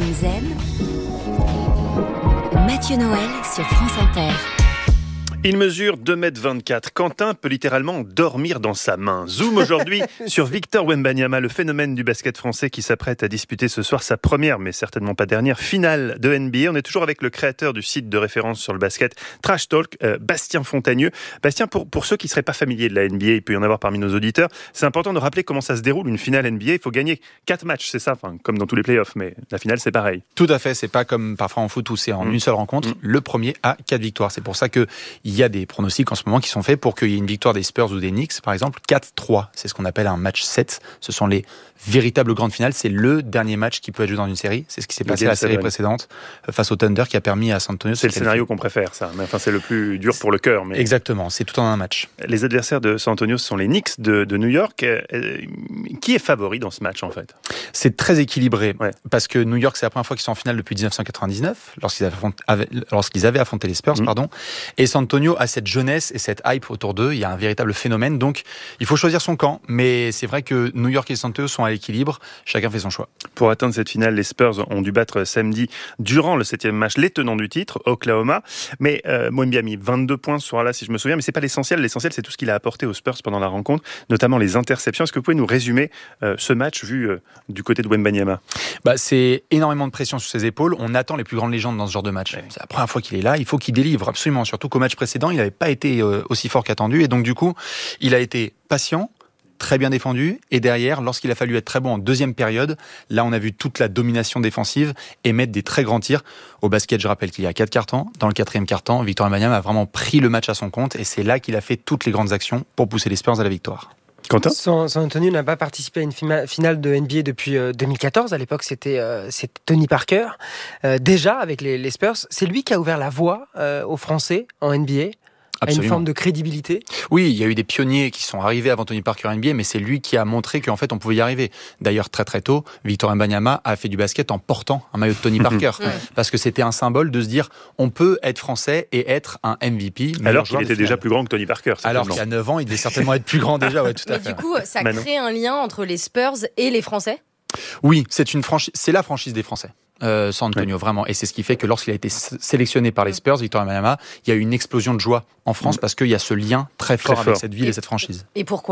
magazine Zen, Mathieu Noël sur France Inter. Il mesure 2,24 m. Quentin peut littéralement dormir dans sa main. Zoom aujourd'hui sur Victor Wembanyama, le phénomène du basket français qui s'apprête à disputer ce soir sa première, mais certainement pas dernière, finale de NBA. On est toujours avec le créateur du site de référence sur le basket, Trash Talk, Bastien Fontagneux. Bastien, pour ceux qui ne seraient pas familiers de la NBA, il peut y en avoir parmi nos auditeurs, c'est important de rappeler comment ça se déroule une finale NBA. Il faut gagner 4 matchs, c'est ça, comme dans tous les playoffs, mais la finale c'est pareil. Tout à fait, c'est pas comme parfois en foot où c'est en une seule rencontre. Le premier a 4 victoires. C'est pour ça qu'il y a des pronostics en ce moment qui sont faits pour qu'il y ait une victoire des Spurs ou des Knicks, par exemple, 4-3. C'est ce qu'on appelle un match 7. Ce sont les véritables grandes finales. C'est le dernier match qui peut être joué dans une série. C'est ce qui s'est passé à la série précédente face au Thunder qui a permis à San Antonio. C'est le scénario qu'on préfère, ça. Mais c'est le plus dur pour le cœur. Mais... Exactement, c'est tout en un match. Les adversaires de San Antonio, ce sont les Knicks de New York. Qui est favori dans ce match, en fait ? C'est très équilibré, parce que New York, c'est la première fois qu'ils sont en finale depuis 1999, lorsqu'ils avaient affronté les Spurs, et San Antonio a cette jeunesse et cette hype autour d'eux. Il y a un véritable phénomène, donc il faut choisir son camp. Mais c'est vrai que New York et San Antonio sont à l'équilibre. Chacun fait son choix. Pour atteindre cette finale, les Spurs ont dû battre samedi, durant le 7e match, les tenants du titre, Oklahoma. Mais Wemby a mis 22 points ce soir-là, si je me souviens. Mais c'est pas l'essentiel. L'essentiel, c'est tout ce qu'il a apporté aux Spurs pendant la rencontre, notamment les interceptions. Est-ce que vous pouvez nous résumer ce match vu du côté de Wembanyama ? C'est énormément de pression sur ses épaules. On attend les plus grandes légendes dans ce genre de match. C'est la première fois qu'il est là. Il faut qu'il délivre absolument. Surtout qu'au match précédent, il n'avait pas été aussi fort qu'attendu. Et donc, du coup, il a été patient, très bien défendu. Et derrière, lorsqu'il a fallu être très bon en deuxième période, là, on a vu toute la domination défensive et mettre des très grands tirs. Au basket, je rappelle qu'il y a 4 quarts-temps. Dans le 4e quart-temps, Victor Wembanyama a vraiment pris le match à son compte. Et c'est là qu'il a fait toutes les grandes actions pour pousser les Spurs à la victoire. Quentin ? San Antonio n'a pas participé à une finale de NBA depuis 2014. À l'époque, c'était Tony Parker. Déjà, avec les Spurs, c'est lui qui a ouvert la voie aux Français en NBA. Absolument. À une forme de crédibilité. Oui, il y a eu des pionniers qui sont arrivés avant Tony Parker en NBA, mais c'est lui qui a montré qu'en fait on pouvait y arriver. D'ailleurs, très très tôt, Victor Wembanyama a fait du basket en portant un maillot de Tony Parker, parce que c'était un symbole de se dire on peut être français et être un MVP. Alors qu'il était déjà plus grand que Tony Parker. Alors qu'il y a 9 ans, il devait certainement être plus grand déjà. Ouais, tout à fait. Mais du coup, ça crée un lien entre les Spurs et les Français ? Oui, c'est la franchise des Français. San Antonio, vraiment. Et c'est ce qui fait que lorsqu'il a été sélectionné par les Spurs, Victor Wembanyama, il y a eu une explosion de joie en France parce qu'il y a ce lien très fort avec cette ville et cette franchise. Et pourquoi ?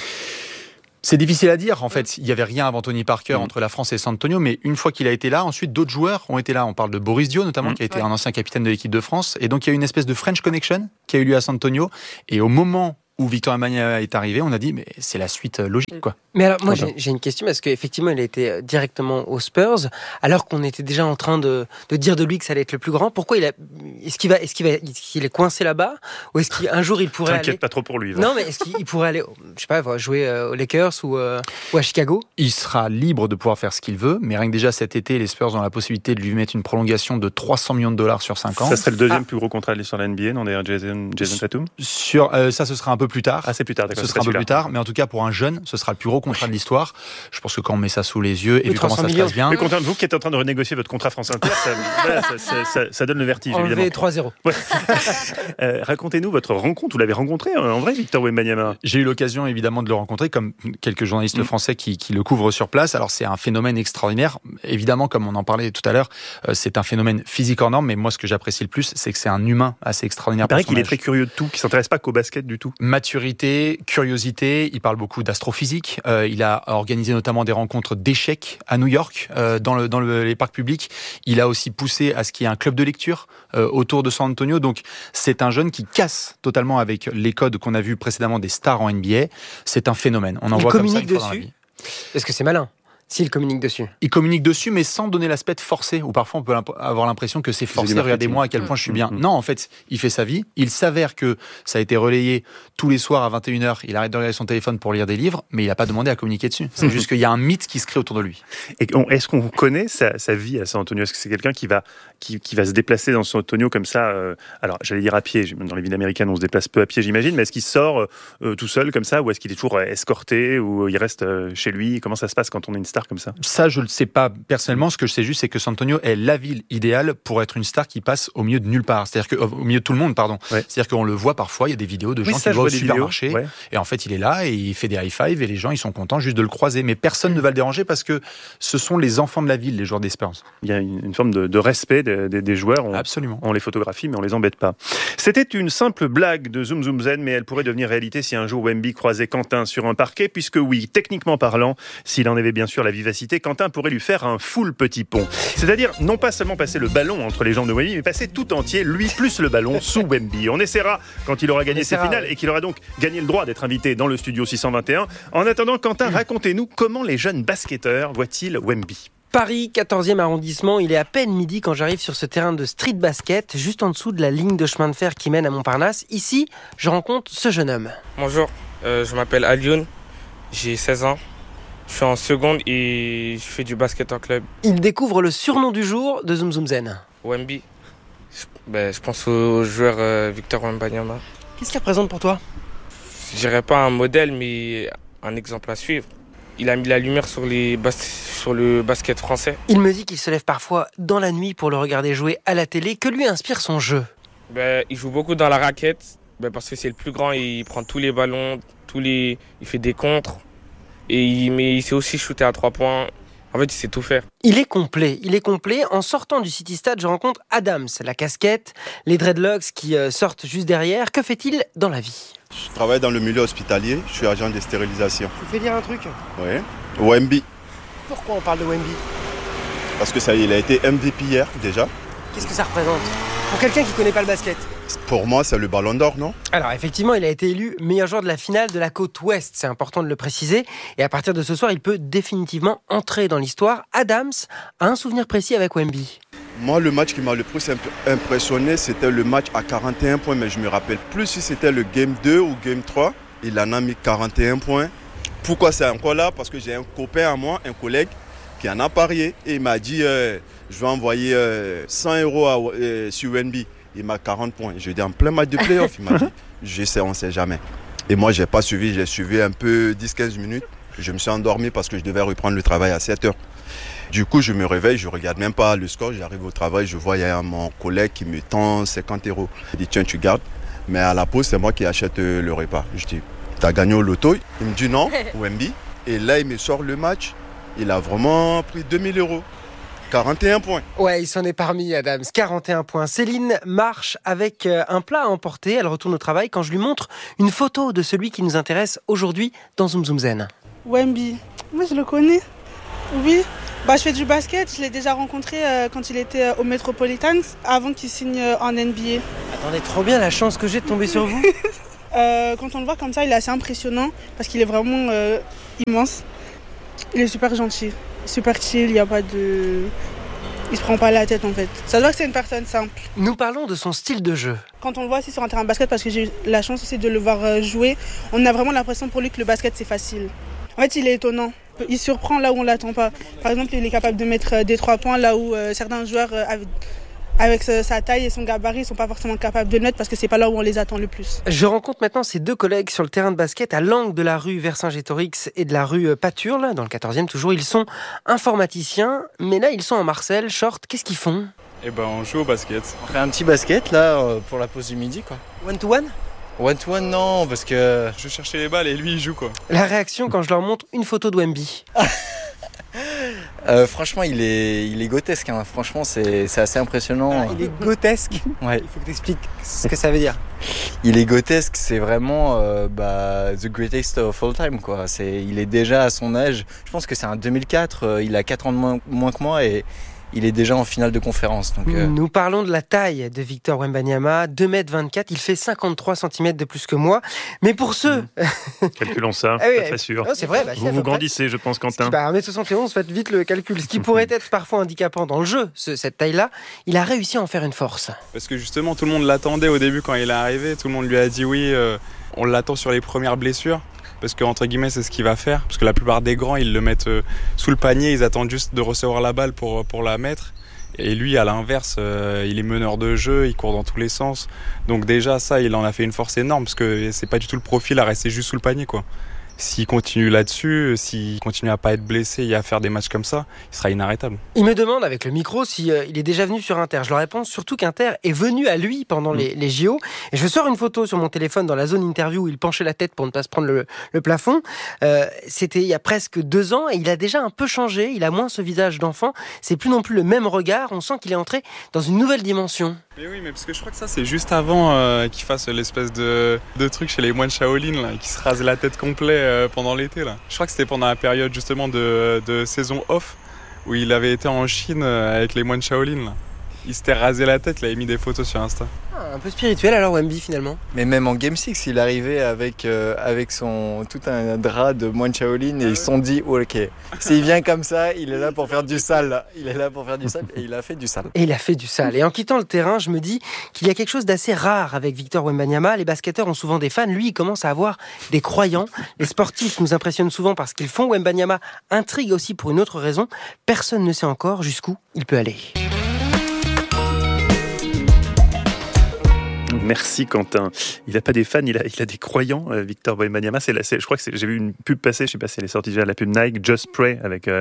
C'est difficile à dire. En fait, il n'y avait rien avant Tony Parker entre la France et San Antonio, mais une fois qu'il a été là, ensuite d'autres joueurs ont été là. On parle de Boris Dio, notamment, qui a été un ancien capitaine de l'équipe de France. Et donc, il y a eu une espèce de French Connection qui a eu lieu à San Antonio. Et au moment où Victor Wembanyama est arrivé, on a dit mais c'est la suite logique, quoi. Mais alors moi j'ai une question parce qu'effectivement il a été directement aux Spurs alors qu'on était déjà en train de dire de lui que ça allait être le plus grand. Pourquoi est-ce qu'il est coincé là-bas ou est-ce qu'un jour il pourrait T'inquiète pas trop pour lui. Non, mais est-ce qu'il pourrait aller, je sais pas, jouer aux Lakers ou à Chicago ? Il sera libre de pouvoir faire ce qu'il veut, mais rien que déjà cet été, les Spurs ont la possibilité de lui mettre une prolongation de $300 millions sur 5 ans. Ça serait le deuxième plus gros contrat de l'histoire de la NBA, non, derrière Jason Tatum ? Ça, ce sera un peu plus tard. Ah, c'est plus tard, d'accord. Ce sera un peu plus tard, mais en tout cas, pour un jeune, ce sera le plus gros contrat de l'histoire. Je pense que quand on met ça sous les yeux, et vu comment ça se passe bien... Mais Quentin, vous qui êtes en train de renégocier votre contrat France Inter, ça donne le vertige, évidemment. Enlevé 3-0. Ouais. Racontez-nous votre rencontre. Vous l'avez rencontré en vrai, Victor Wembanyama ? J'ai eu l'occasion, évidemment, de le rencontrer, comme quelques journalistes français qui le couvrent sur place. Alors, c'est un phénomène extraordinaire. Évidemment, comme on en parlait tout à l'heure, c'est un phénomène physique hors norme, mais moi, ce que j'apprécie le plus, c'est que c'est un humain assez extraordinaire. Il paraît qu'il est très curieux de tout, qu'il ne s'intéresse pas qu'au basket du tout. Maturité, curiosité, il parle beaucoup d'astrophysique. Il a organisé notamment des rencontres d'échecs à New York, dans les parcs publics. Il a aussi poussé à ce qu'il y ait un club de lecture autour de San Antonio. Donc, c'est un jeune qui casse totalement avec les codes qu'on a vus précédemment des stars en NBA. C'est un phénomène. On en voit comme ça une fois dans la vie. Est-ce que c'est malin ? S'il communique dessus. Il communique dessus, mais sans donner l'aspect forcé, où parfois on peut avoir l'impression que c'est forcé. Regardez-moi à quel point je suis bien. Non, en fait, il fait sa vie. Il s'avère que ça a été relayé tous les soirs à 21h. Il arrête de regarder son téléphone pour lire des livres, mais il n'a pas demandé à communiquer dessus. C'est juste qu'il y a un mythe qui se crée autour de lui. Et est-ce qu'on connaît sa vie à San Antonio ? Est-ce que c'est quelqu'un qui va se déplacer dans San Antonio comme ça alors, j'allais dire à pied. Dans les villes américaines, on se déplace peu à pied, j'imagine. Mais est-ce qu'il sort tout seul comme ça, ou est-ce qu'il est toujours escorté, ou il reste chez lui ? Comment ça se passe quand on est une star comme ça? Ça, je ne le sais pas personnellement. Ce que je sais juste, c'est que San Antonio est la ville idéale pour être une star qui passe au milieu de nulle part. C'est-à-dire au milieu de tout le monde, pardon. Ouais. C'est-dire qu'on le voit parfois, il y a des vidéos de gens qui vont au supermarché. Ouais. Et en fait, il est là et il fait des high-five et les gens, ils sont contents juste de le croiser. Mais personne ne va le déranger parce que ce sont les enfants de la ville, les joueurs des Spurs. Il y a une forme de respect des joueurs. Absolument. On les photographie, mais on les embête pas. C'était une simple blague de Zoom Zoom Zen, mais elle pourrait devenir réalité si un jour Wemby croisait Quentin sur un parquet, puisque oui, techniquement parlant, s'il en avait bien sûr la vivacité, Quentin pourrait lui faire un full petit pont. C'est-à-dire, non pas seulement passer le ballon entre les jambes de Wemby, mais passer tout entier, lui plus le ballon, sous Wemby. On essaiera quand il aura gagné ses finales et qu'il aura donc gagné le droit d'être invité dans le studio 621. En attendant, Quentin, racontez-nous comment les jeunes basketteurs voient-ils Wemby. Paris, 14e arrondissement, il est à peine midi quand j'arrive sur ce terrain de street basket, juste en dessous de la ligne de chemin de fer qui mène à Montparnasse. Ici, je rencontre ce jeune homme. Bonjour, je m'appelle Alioun, j'ai 16 ans, je suis en seconde et je fais du basket en club. Il découvre le surnom du jour de Zoom Zoom Zen. Wemby, je pense au joueur Victor Wembanyama. Qu'est-ce qu'il représente pour toi ? Je dirais pas un modèle, mais un exemple à suivre. Il a mis la lumière sur le basket français. Il me dit qu'il se lève parfois dans la nuit pour le regarder jouer à la télé. Que lui inspire son jeu ? Il joue beaucoup dans la raquette parce que c'est le plus grand. Il prend tous les ballons, il fait des contres. Et il sait aussi shooter à 3 points. En fait, il sait tout faire. Il est complet. En sortant du City Stade, je rencontre Adams, la casquette, les dreadlocks qui sortent juste derrière. Que fait-il dans la vie ? Je travaille dans le milieu hospitalier, je suis agent de stérilisation. Tu fais dire un truc ? Oui. Wemby. Pourquoi on parle de Wemby ? Parce que ça, il a été MVP hier déjà. Qu'est-ce que ça représente ? Pour quelqu'un qui ne connaît pas le basket ? Pour moi, c'est le ballon d'or, non ? Alors effectivement, il a été élu meilleur joueur de la finale de la côte ouest, c'est important de le préciser. Et à partir de ce soir, il peut définitivement entrer dans l'histoire. Adams a un souvenir précis avec Wemby. Moi, le match qui m'a le plus impressionné, c'était le match à 41 points. Mais je ne me rappelle plus si c'était le Game 2 ou Game 3. Il en a mis 41 points. Pourquoi c'est encore là ? Parce que j'ai un copain à moi, un collègue, qui en a parié. Et il m'a dit, je vais envoyer 100 € sur Wemby. Il m'a 40 points. Je dis en plein match de play-off, il m'a dit. Je sais, on ne sait jamais. Et moi, je n'ai pas suivi. J'ai suivi un peu 10-15 minutes. Je me suis endormi parce que je devais reprendre le travail à 7 heures. Du coup, je me réveille, je ne regarde même pas le score. J'arrive au travail, je vois, il y a mon collègue qui me tend 50 €. Il dit, tiens, tu gardes. Mais à la pause, c'est moi qui achète le repas. Je dis, tu as gagné au loto ? Il me dit non, Wemby. Et là, il me sort le match. Il a vraiment pris 2000 €. 41 points. Ouais, il s'en est parmi, Adams. 41 points. Céline marche avec un plat à emporter. Elle retourne au travail quand je lui montre une photo de celui qui nous intéresse aujourd'hui dans Zoom Zoom Zen. Wemby, moi je le connais. Oui, je fais du basket. Je l'ai déjà rencontré quand il était au Metropolitans, avant qu'il signe en NBA. Attendez, trop bien la chance que j'ai de tomber sur vous. Quand on le voit comme ça, il est assez impressionnant parce qu'il est vraiment immense. Il est super gentil, super chill, il se prend pas la tête en fait. Ça se voit que c'est une personne simple. Nous parlons de son style de jeu. Quand on le voit aussi sur un terrain de basket, parce que j'ai eu la chance aussi de le voir jouer, on a vraiment l'impression pour lui que le basket c'est facile. En fait, il est étonnant. Il surprend là où on l'attend pas. Par exemple, il est capable de mettre des 3 points là où certains joueurs avec sa taille et son gabarit, ils sont pas forcément capables de le mettre parce que c'est pas là où on les attend le plus. Je rencontre maintenant ces deux collègues sur le terrain de basket à l'angle de la rue Vercingétorix et de la rue Paturle, dans le 14e toujours. Ils sont informaticiens, mais là ils sont en Marcel, short. Qu'est-ce qu'ils font ? On joue au basket. On fait un petit basket là pour la pause du midi quoi. One to one ? One to one non, parce que je cherchais les balles et lui il joue quoi. La réaction quand je leur montre une photo de Wemby. Franchement, il est grotesque. Hein. Franchement, c'est assez impressionnant. Il est grotesque. Ouais. Il faut que tu expliques ce que ça veut dire. Il est grotesque. C'est vraiment the greatest of all time, quoi. Il est déjà à son âge. Je pense que c'est un 2004. Il a 4 ans de moins que moi et il est déjà en finale de conférence. Donc, Nous parlons de la taille de Victor Wembanyama, 2,24 m, il fait 53 cm de plus que moi. Mais pour ceux... Calculons ça, ah oui, pas très sûr. Non, c'est vrai, vous grandissez, je pense, Quentin. 1m71, faites vite le calcul. Ce qui pourrait être parfois handicapant dans le jeu, cette taille-là, il a réussi à en faire une force. Parce que justement, tout le monde l'attendait au début quand il est arrivé. Tout le monde lui a dit oui, on l'attend sur les premières blessures. Parce que, entre guillemets, c'est ce qu'il va faire. Parce que la plupart des grands, ils le mettent sous le panier. Ils attendent juste de recevoir la balle pour la mettre. Et lui, à l'inverse, il est meneur de jeu. Il court dans tous les sens. Donc déjà, ça, il en a fait une force énorme. Parce que c'est pas du tout le profil à rester juste sous le panier, quoi. s'il continue là-dessus, s'il continue à pas être blessé et à faire des matchs comme ça, il sera inarrêtable. Il me demande avec le micro si il est déjà venu sur Inter. Je leur réponds surtout qu'Inter est venu à lui pendant les JO. Et je sors une photo sur mon téléphone dans la zone interview où il penchait la tête pour ne pas se prendre le plafond. C'était il y a presque 2 ans et il a déjà un peu changé. Il a moins ce visage d'enfant. C'est plus non plus le même regard. On sent qu'il est entré dans une nouvelle dimension. Mais oui, mais parce que je crois que ça c'est juste avant qu'il fasse l'espèce de truc chez les moines Shaolin là, qui se rasent la tête complet pendant l'été là. Je crois que c'était pendant la période justement de saison off où il avait été en Chine avec les moines Shaolin là. Il s'était rasé la tête, il avait mis des photos sur Insta. Un peu spirituel alors Wemby finalement. Mais même en Game 6, il arrivait avec son tout un drap de moine Shaolin et ils se sont dit oh, ok, s'il vient comme ça, il est là pour faire du sale. Là. Il est là pour faire du sale et il a fait du sale. Et en quittant le terrain, je me dis qu'il y a quelque chose d'assez rare avec Victor Wembanyama. Les basketteurs ont souvent des fans, lui il commence à avoir des croyants. Les sportifs nous impressionnent souvent parce qu'ils font. Wembanyama intrigue aussi pour une autre raison. Personne ne sait encore jusqu'où il peut aller. Merci Quentin. Il n'a pas des fans, il a des croyants, Victor Wembanyama. Je crois que j'ai vu une pub passer, je ne sais pas si elle est sortie déjà, la pub Nike, Just Pray,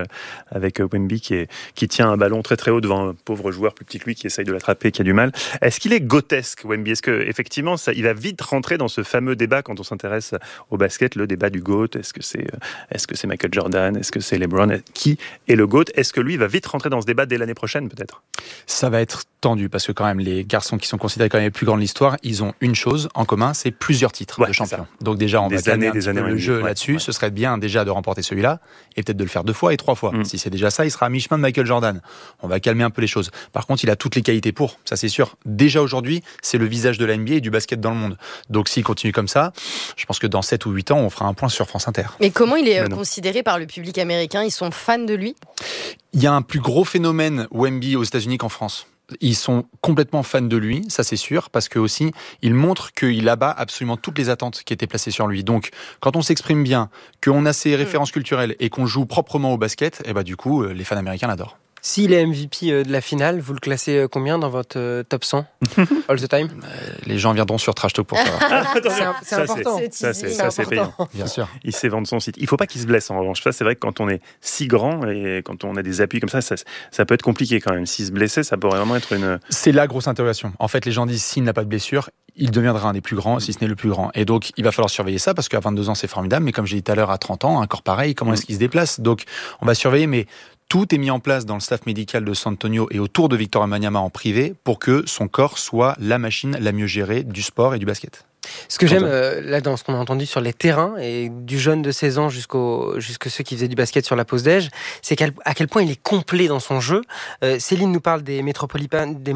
avec Wemby qui tient un ballon très très haut devant un pauvre joueur plus petit que lui qui essaye de l'attraper, qui a du mal. Est-ce qu'il est grotesque, Wemby ? Est-ce qu'effectivement, il va vite rentrer dans ce fameux débat quand on s'intéresse au basket, le débat du GOAT ? Est-ce que c'est Michael Jordan ? Est-ce que c'est LeBron ? Qui est le GOAT ? Est-ce que lui va vite rentrer dans ce débat dès l'année prochaine peut-être ? Ça va être tendu parce que quand même les garçons qui sont considérés comme les plus grands de l'histoire, ils ont une chose en commun, c'est plusieurs titres de champion. Donc déjà, on va calmer un petit peu le jeu là-dessus. Ce serait bien déjà de remporter celui-là et peut-être de le faire 2 fois et 3 fois. Si c'est déjà ça, il sera à mi-chemin de Michael Jordan. On va calmer un peu les choses. Par contre, il a toutes les qualités pour, ça c'est sûr. Déjà aujourd'hui, c'est le visage de la NBA et du basket dans le monde. Donc s'il continue comme ça, je pense que dans 7 ou 8 ans, on fera un point sur France Inter. Mais comment il est considéré par le public américain ? Ils sont fans de lui ? Il y a un plus gros phénomène Wemby aux États-Unis qu'en France. Ils sont complètement fans de lui, ça c'est sûr, parce que aussi, il montre qu'il abat absolument toutes les attentes qui étaient placées sur lui. Donc, quand on s'exprime bien, qu'on a ses références culturelles et qu'on joue proprement au basket, et du coup, les fans américains l'adorent. S'il est MVP de la finale, vous le classez combien dans votre top 100 all the time ? Les gens viendront sur Trash Talk pour ça. C'est important. Ça, c'est payant. Bien sûr. Il sait vendre son site. Il ne faut pas qu'il se blesse en revanche. Ça, c'est vrai que quand on est si grand et quand on a des appuis comme ça peut être compliqué quand même. S'il se blessait, ça pourrait vraiment être une... C'est la grosse interrogation. En fait, les gens disent s'il n'a pas de blessure, il deviendra un des plus grands, si ce n'est le plus grand. Et donc, il va falloir surveiller ça parce qu'à 22 ans, c'est formidable. Mais comme j'ai dit tout à l'heure, à 30 ans, un corps pareil, comment est-ce qu'il se déplace ? Donc, on va surveiller, mais tout est mis en place dans le staff médical de San Antonio et autour de Victor Wembanyama en privé pour que son corps soit la machine la mieux gérée du sport et du basket. Ce que j'aime là dans ce qu'on a entendu sur les terrains et du jeune de 16 ans jusqu'à ceux qui faisaient du basket sur la pause déj, c'est à quel point il est complet dans son jeu. Céline nous parle des Metropolitans du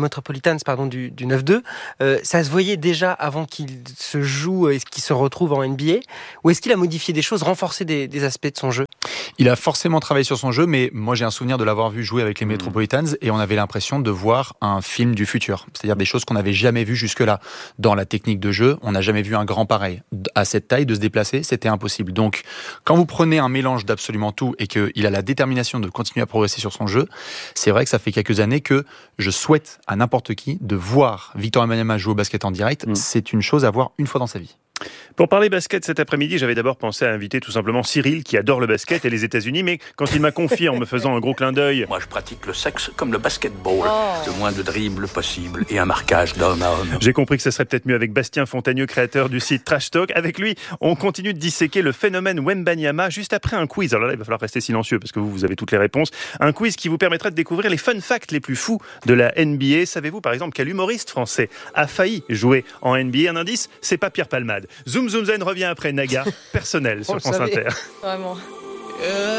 9-2. Ça se voyait déjà avant qu'il se joue et qu'il se retrouve en NBA. Ou est-ce qu'il a modifié des choses, renforcé des aspects de son jeu ? Il a forcément travaillé sur son jeu, mais moi j'ai un souvenir de l'avoir vu jouer avec les Metropolitans et on avait l'impression de voir un film du futur. C'est-à-dire des choses qu'on n'avait jamais vues jusque-là. Dans la technique de jeu, on n'a jamais vu un grand pareil. À cette taille, de se déplacer, c'était impossible. Donc, quand vous prenez un mélange d'absolument tout et qu'il a la détermination de continuer à progresser sur son jeu, c'est vrai que ça fait quelques années que je souhaite à n'importe qui de voir Victor Wembanyama jouer au basket en direct. C'est une chose à voir une fois dans sa vie. Pour parler basket cet après-midi, j'avais d'abord pensé à inviter tout simplement Cyril qui adore le basket et les États-Unis, mais quand il m'a confié en me faisant un gros clin d'œil... Moi je pratique le sexe comme le basketball, le moins de dribbles possible et un marquage d'homme à homme. J'ai compris que ce serait peut-être mieux avec Bastien Fontagneux, créateur du site Trash Talk. Avec lui, on continue de disséquer le phénomène Wembanyama juste après un quiz. Alors là, il va falloir rester silencieux parce que vous avez toutes les réponses. Un quiz qui vous permettra de découvrir les fun facts les plus fous de la NBA. Savez-vous par exemple quel humoriste français a failli jouer en NBA ? Un indice, c'est pas Pierre Palmade. Zoom Zoom Zen revient après Naga, personnel sur France Inter. Vraiment.